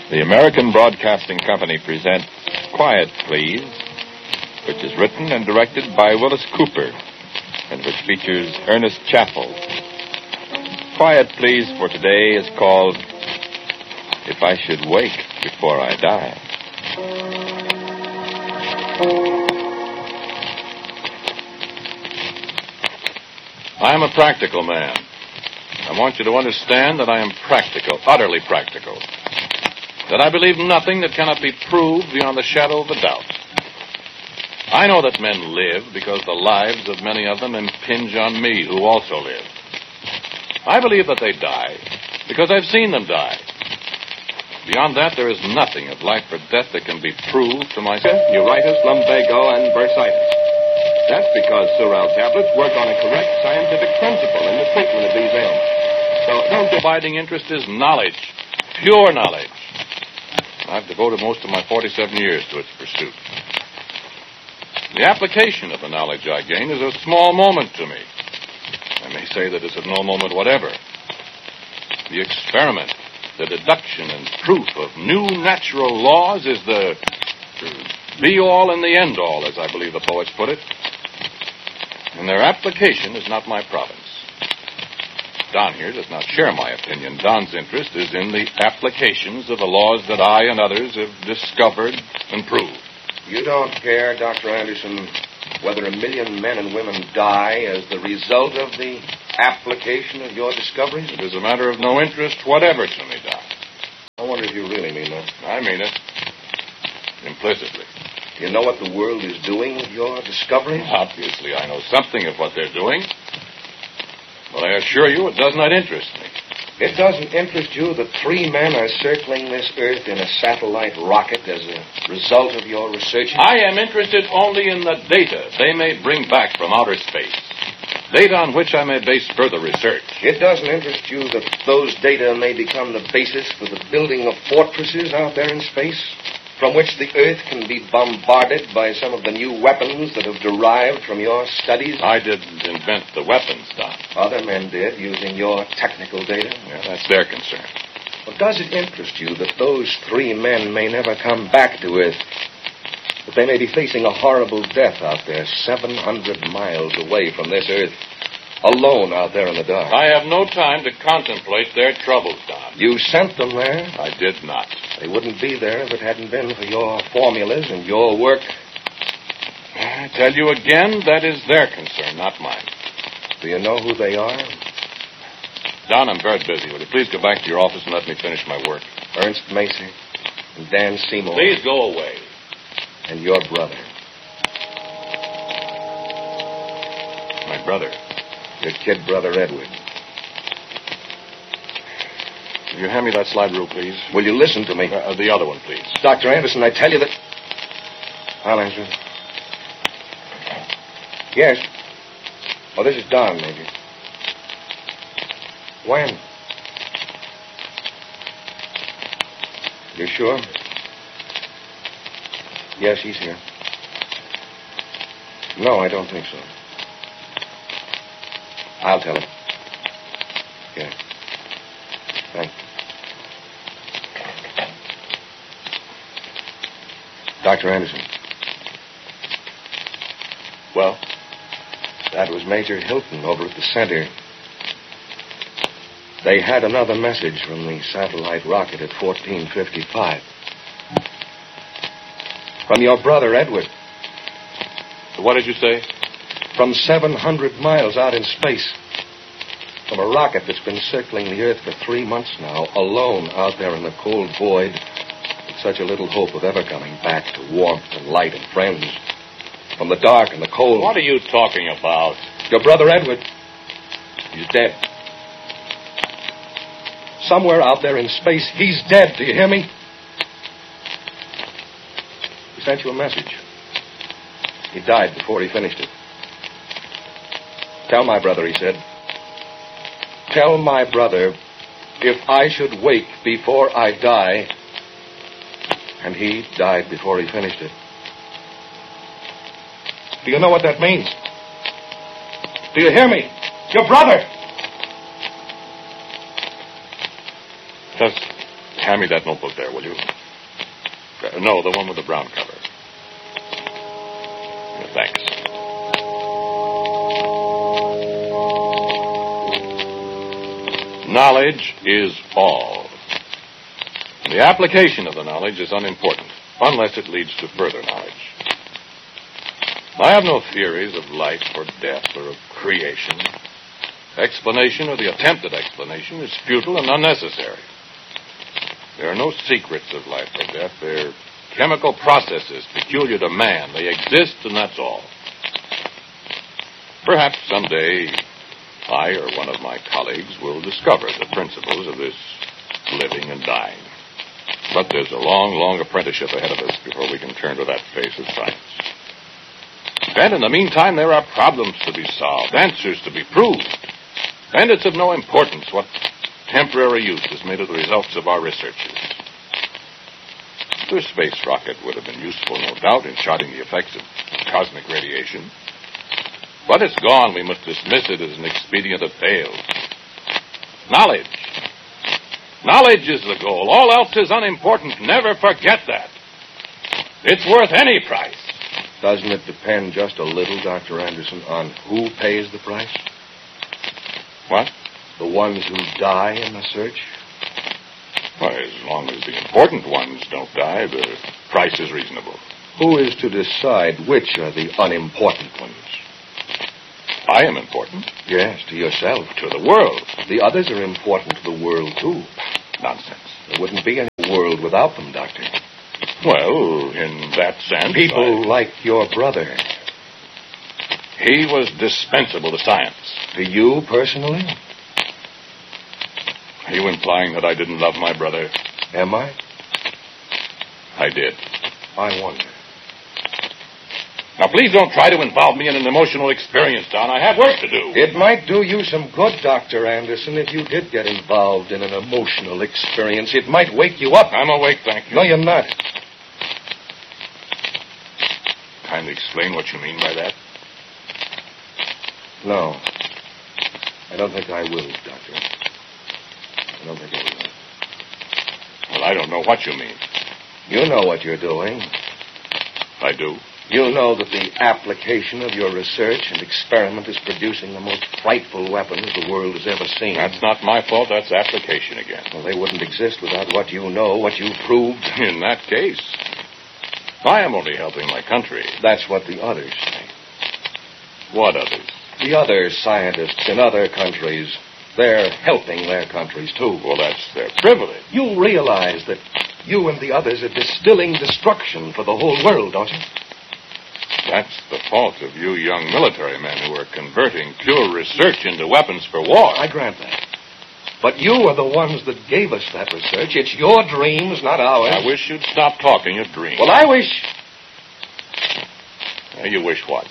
The American Broadcasting Company presents Quiet Please, which is written and directed by Willis Cooper, and which features Ernest Chappell. Quiet Please for today is called If I Should Wake Before I Die. I am a practical man. I want you to understand that I am practical, utterly practical. That I believe nothing that cannot be proved beyond the shadow of a doubt. I know that men live because the lives of many of them impinge on me, who also live. I believe that they die because I've seen them die. Beyond that, there is nothing of life or death that can be proved to myself. Neuritis, lumbago, and bursitis. That's because Sural tablets work on a correct scientific principle in the treatment of these ailments. So, the abiding interest is knowledge, pure knowledge. I've devoted most of my 47 years to its pursuit. The application of the knowledge I gain is a small moment to me. I may say that it's of no moment whatever. The experiment, the deduction and proof of new natural laws is the be-all and the end-all, as I believe the poets put it. And their application is not my province. Don here does not share my opinion. Don's interest is in the applications of the laws that I and others have discovered and proved. You don't care, Dr. Anderson, whether 1 million men and women die as the result of the application of your discoveries? It is a matter of no interest whatever to me, Don. I wonder if you really mean that. I mean it. Implicitly. Do you know what the world is doing with your discoveries? Obviously, I know something of what they're doing. But I assure you it does not interest me. It doesn't interest you that 3 men are circling this Earth in a satellite rocket as a result of your research? I am interested only in the data they may bring back from outer space. Data on which I may base further research. It doesn't interest you that those data may become the basis for the building of fortresses out there in space, from which the Earth can be bombarded by some of the new weapons that have derived from your studies? I didn't invent the weapons, Don. Other men did, using your technical data. Yeah, that's their concern. Well, does it interest you that those 3 men may never come back to Earth? That they may be facing a horrible death out there 700 miles away from this Earth, alone out there in the dark? I have no time to contemplate their troubles, Don. You sent them there? I did not. They wouldn't be there if it hadn't been for your formulas and your work. I tell you again, that is their concern, not mine. Do you know who they are? Don, I'm very busy. Will you please go back to your office and let me finish my work? Ernst Macy and Dan Seymour. Please go away. And your brother. My brother? Your kid brother, Edward. Will you hand me that slide rule, please? Will you listen to me? The other one, please. Dr. Anderson, I tell you that... I'll answer. Yes. Oh, this is Don, Major. When? You sure? Yes, he's here. No, I don't think so. I'll tell him. Yeah. Thanks. Dr. Anderson. Well? That was Major Hilton over at the center. They had another message from the satellite rocket at 14:55. From your brother, Edward. What did you say? From 700 miles out in space. From a rocket that's been circling the Earth for 3 months now, alone out there in the cold void, with such a little hope of ever coming back to warmth and light and friends. From the dark and the cold. What are you talking about? Your brother Edward. He's dead. Somewhere out there in space, he's dead. Do you hear me? He sent you a message. He died before he finished it. Tell my brother, he said. Tell my brother, if I should wake before I die, and he died before he finished it. Do you know what that means? Do you hear me? Your brother! Hand me that notebook there, will you? No, the one with the brown cover. Thanks. Knowledge is all. The application of the knowledge is unimportant, unless it leads to further knowledge. I have no theories of life or death or of creation. Explanation or the attempt at explanation is futile and unnecessary. There are no secrets of life or death. They're chemical processes peculiar to man. They exist, and that's all. Perhaps someday I or one of my colleagues will discover the principles of this living and dying. But there's a long, long apprenticeship ahead of us before we can turn to that phase of science. And in the meantime, there are problems to be solved, answers to be proved. And it's of no importance what temporary use is made of the results of our researches. The space rocket would have been useful, no doubt, in charting the effects of cosmic radiation. But it's gone. We must dismiss it as an expedient that fails. Knowledge. Knowledge is the goal. All else is unimportant. Never forget that. It's worth any price. Doesn't it depend just a little, Dr. Anderson, on who pays the price? What? The ones who die in the search? Well, as long as the important ones don't die, the price is reasonable. Who is to decide which are the unimportant ones? I am important. Yes, to yourself. To the world. The others are important to the world, too. Nonsense. There wouldn't be any world without them, Doctor. Well, in that sense... People like your brother. He was dispensable to science. To you, personally? Are you implying that I didn't love my brother? Am I? I did. I wonder. Now, please don't try to involve me in an emotional experience, Don. I have work to do. It might do you some good, Dr. Anderson, if you did get involved in an emotional experience. It might wake you up. I'm awake, thank you. No, you're not. Kindly explain what you mean by that. No. I don't think I will, Doctor. I don't think I will. Well, I don't know what you mean. You know what you're doing. I do. You know that the application of your research and experiment is producing the most frightful weapons the world has ever seen. That's not my fault. That's application again. Well, they wouldn't exist without what you know, what you've proved. In that case, I am only helping my country. That's what the others say. What others? The other scientists in other countries, they're helping their countries, too. Well, that's their privilege. You realize that you and the others are distilling destruction for the whole world, don't you? That's the fault of you young military men who are converting pure research into weapons for war. I grant that. But you are the ones that gave us that research. It's your dreams, not ours. I wish you'd stop talking of dreams. Well, I wish... You wish what?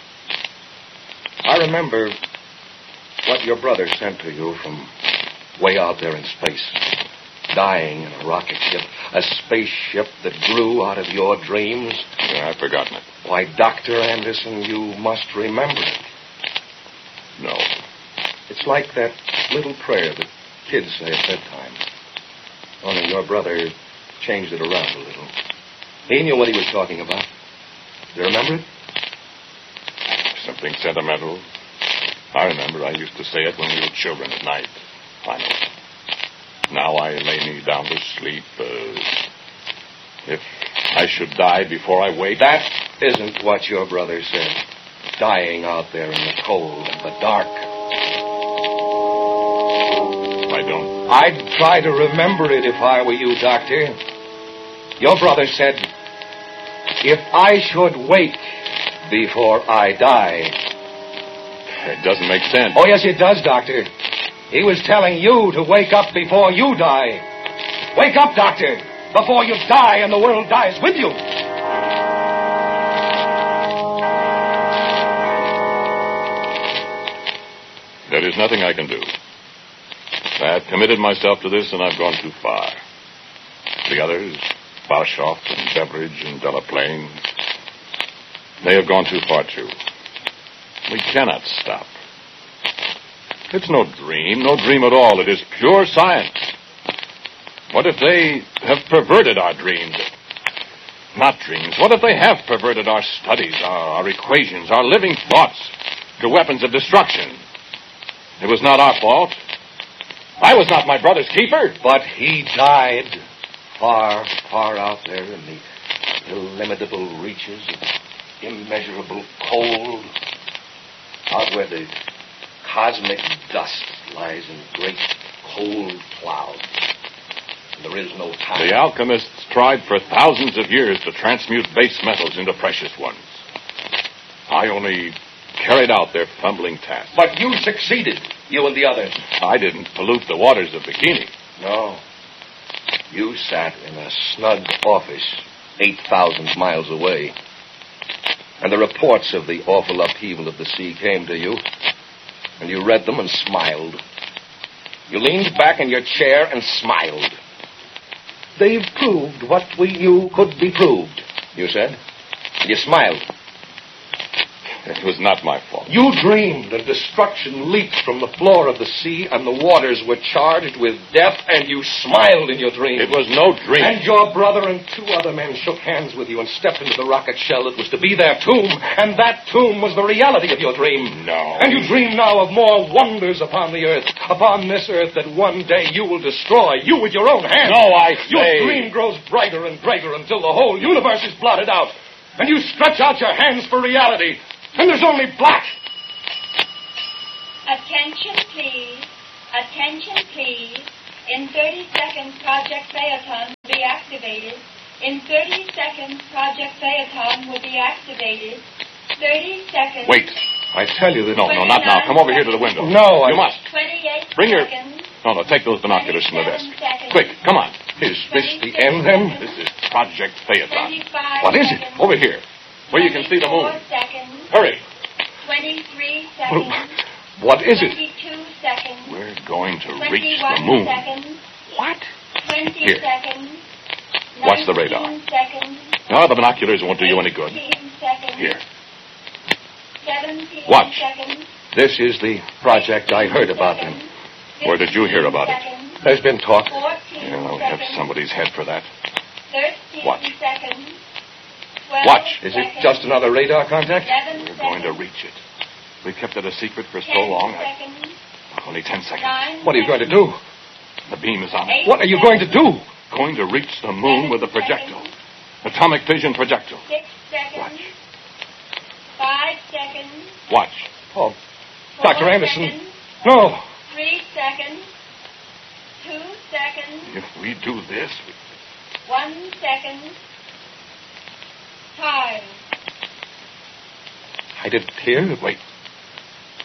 I remember what your brother sent to you from way out there in space. Dying in a rocket ship. A spaceship that grew out of your dreams. Yeah, I've forgotten it. Why, Dr. Anderson, you must remember it. No. It's like that little prayer that kids say at bedtime. Only your brother changed it around a little. He knew what he was talking about. Do you remember it? Something sentimental. I remember I used to say it when we were children at night. I know. Now I lay me down to sleep. If I should die before I wake... That isn't what your brother said. Dying out there in the cold and the dark. I don't... I'd try to remember it if I were you, Doctor. Your brother said, if I should wake before I die... It doesn't make sense. Oh, yes, it does, Doctor. He was telling you to wake up before you die. Wake up, Doctor, before you die and the world dies with you. There is nothing I can do. I have committed myself to this, and I've gone too far. The others, Barshoff and Beveridge and Delaplane, they have gone too far, too. We cannot stop. It's no dream at all. It is pure science. What if they have perverted our dreams? Not dreams. What if they have perverted our studies, our equations, our living thoughts to weapons of destruction? It was not our fault. I was not my brother's keeper. But he died far, far out there in the illimitable reaches of immeasurable cold, out where the cosmic dust lies in great cold clouds. And there is no time. The alchemists tried for thousands of years to transmute base metals into precious ones. I only carried out their fumbling task. But you succeeded, you and the others. I didn't pollute the waters of Bikini. No. You sat in a snug office 8,000 miles away. And the reports of the awful upheaval of the sea came to you. And you read them and smiled. You leaned back in your chair and smiled. They've proved what we knew could be proved, you said. And you smiled. It was not my fault. You dreamed, and destruction leaped from the floor of the sea, and the waters were charged with death, and you smiled in your dream. It was no dream. And your brother and 2 other men shook hands with you and stepped into the rocket shell that was to be their tomb, and that tomb was the reality of your dream. No. And you dream now of more wonders upon the earth, upon this earth that one day you will destroy, you with your own hands. No, I say... Your dream grows brighter and brighter until the whole universe is blotted out, and you stretch out your hands for reality. And there's only black. Attention, please. Attention, please. In 30 seconds, Project Phaeton will be activated. In 30 seconds, Project Phaeton will be activated. 30 seconds. Wait. I tell you that... No, not now. Come over here to the window. No, You must. 28 Bring your... seconds. No, take those binoculars from the desk. Quick, come on. Is this the end, then? This is Project Phaeton. 25 What is it? seconds. Over here, where you can see the moon. 24 seconds. Hurry. 23 seconds. What is it? 22 seconds. We're going to 21 reach the moon. seconds. What? 20 Here. seconds. Watch the radar. 19 seconds. No, the binoculars won't do you any good. 18 seconds. Here. 17 Watch. seconds. This is the project I heard about then. Where did you hear about it? Seconds. There's been talk. 14 I'll have seconds. somebody's head for that. 13 Watch. seconds. 12 Watch. Is it seconds. just another radar contact? 11 We're going to seconds. reach it. We kept it a secret for so 10 long. seconds. Only 10 seconds. 9 What are you going to do? The beam is on it. 8 What are you going to do? Going to reach the moon with a projectile. Atomic fission projectile. 6 seconds. Watch. 5 seconds. Watch. Oh, 4 Dr. Anderson. seconds. No. 3 seconds. 2 seconds. If we do this, 1 second. Time. I didn't hear. wait.